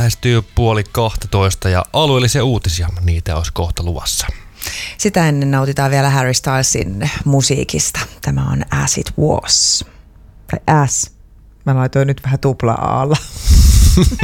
lähestyy 11:30 ja alueellisia uutisia, niitä olisi kohta luvassa. Sitä ennen nautitaan vielä Harry Stylesin musiikista. Tämä on As It Was. Tai As. Mä laitoin nyt vähän tupla-aalla.